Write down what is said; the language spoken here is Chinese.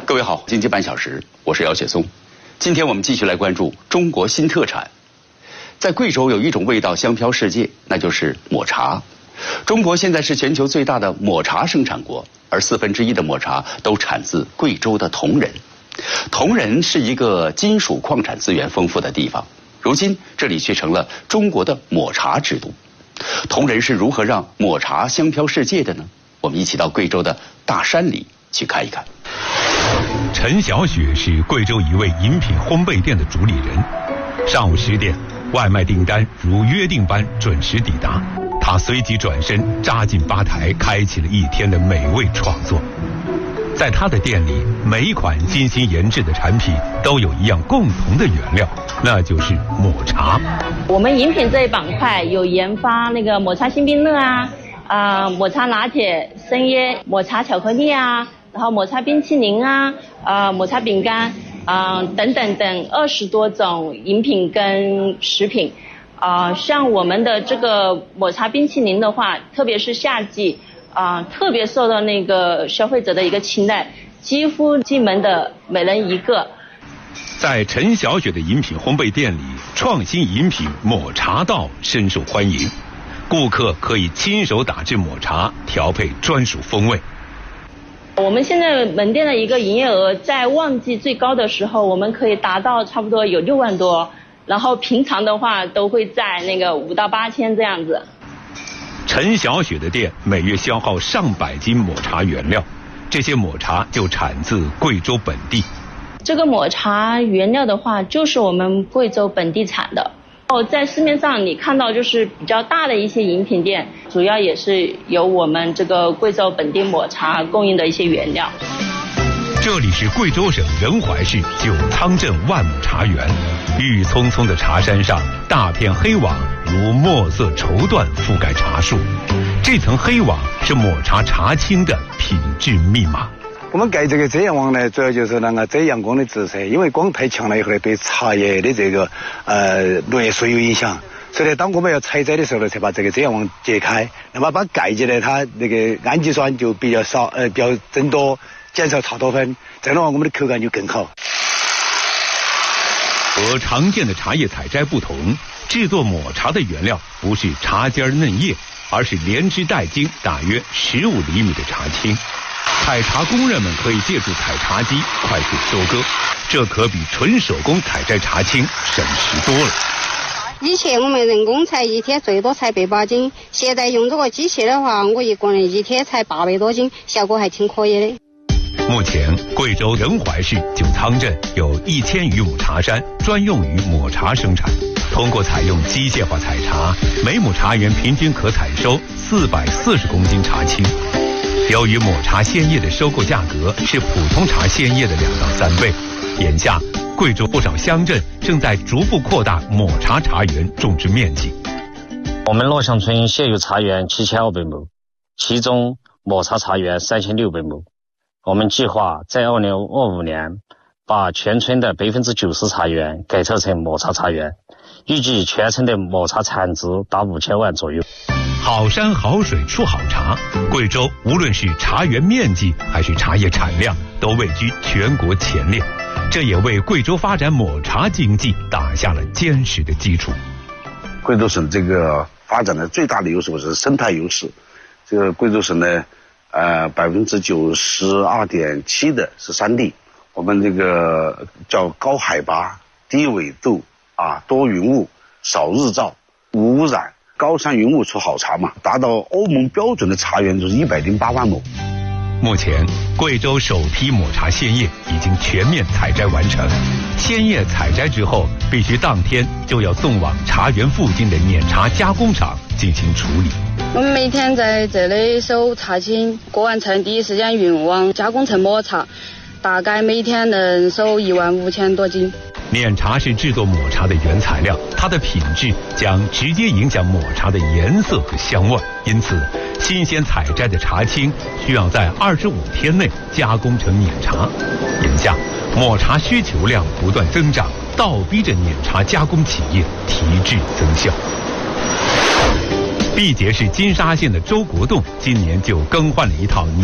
各位好，经济半小时，我是姚雪松。今天我们继续来关注中国新特产。在贵州有一种味道香飘世界，那就是抹茶。中国现在是全球最大的抹茶生产国，而1/4的抹茶都产自贵州的铜仁。铜仁是一个金属矿产资源丰富的地方，如今这里却成了中国的抹茶之都。铜仁是如何让抹茶香飘世界的呢？我们一起到贵州的大山里去看一看。 陈小雪是贵州一位饮品烘焙店的主理人。上午10点，外卖订单如约定般准时抵达，他随即转身扎进吧台，开启了一天的美味创作。在他的店里，每一款精心研制的产品都有一样共同的原料，那就是抹茶。 我们饮品这一板块有研发那个抹茶星冰乐抹茶拿铁、生椰、抹茶巧克力然后抹茶冰淇淋抹茶饼干等等等20多种饮品跟食品。像我们的这个抹茶冰淇淋的话，特别是夏季特别受到那个消费者的一个青睐，几乎进门的每人一个。 在陈小雪的饮品烘焙店里，创新饮品抹茶道深受欢迎，顾客可以亲手打制抹茶，调配专属风味。 我们现在门店的一个营业额，在旺季最高的时候，我们可以达到差不多有6万多，然后平常的话都会在那个5到8千这样子。 陈小雪的店每月消耗上百斤抹茶原料，这些抹茶就产自贵州本地。 这个抹茶原料的话，就是我们贵州本地产的。在市面上你看到就是比较大的一些饮品店，主要也是由我们这个贵州本地抹茶供应的一些原料。 这里是贵州省仁怀市九仓镇万亩茶园，郁郁葱葱的茶山上，大片黑网如墨色绸缎覆盖茶树，这层黑网是抹茶茶青的品质密码。 我们盖这个遮阳网呢，主要就是那个遮阳光的直射，因为光太强了以后呢，对茶叶的这个落叶水有影响，所以呢，当我们要采摘的时候呢，才把这个遮阳网揭开，那么把盖起来，它那个氨基酸就比较少，比较增多，减少茶多酚，这样的话我们的口感就更好。 和常见的茶叶采摘不同，制作抹茶的原料不是茶尖嫩叶，而是连枝带茎大约15厘米的茶青。采茶工人们可以借助采茶机快速收割，这可比纯手工采摘茶青省时多了。 以前我们人工采一天最多采100斤，现在用这个机器的话，我一个人一天采800多斤，效果还挺可以的。 目前，贵州仁怀市九仓镇有1000余亩茶山，专用于抹茶生产。通过采用机械化采茶，每亩茶园平均可采收440公斤茶青。由于抹茶鲜叶的收购价格是普通茶鲜叶的2到3倍，眼下贵州不少乡镇正在逐步扩大抹茶茶园种植面积。 我们罗乡村现有茶园7200亩，其中抹茶茶园3600亩。我们计划在2025年把全村的90%茶园改造成抹茶茶园，预计全村的抹茶产值达5000万左右。 好山好水出好茶，贵州无论是茶园面积还是茶叶产量都位居全国前列，这也为贵州发展抹茶经济打下了坚实的基础。 贵州省这个发展的最大的优势是生态优势，这个贵州省呢92.7%的是山地，我们这个叫高海拔、低纬度多云雾、少日照、无污染。高山云雾出好茶嘛，达到欧盟标准的茶园就是108万亩。 目前，贵州首批抹茶鲜叶已经全面采摘完成。鲜叶采摘之后，必须当天就要送往茶园附近的碾茶加工厂进行处理。 我们每天在这里收茶青，过完程第一时间运往加工成抹茶，大概每天能收15000多斤。 碾茶是制作抹茶的原材料，它的品质将直接影响抹茶的颜色和香味，因此新鲜采摘的茶青需要在25天内加工成碾茶。眼下抹茶需求量不断增长，倒逼着碾茶加工企业提质增效。毕节市金沙县的周国栋今年就更换了一套